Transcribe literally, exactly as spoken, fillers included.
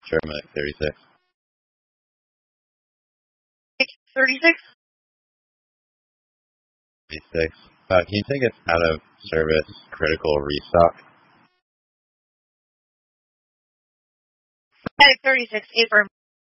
Sure, Medic thirty-six. thirty-six? thirty-six. Uh, can you take us out of service critical restock? Medic thirty-six, affirm.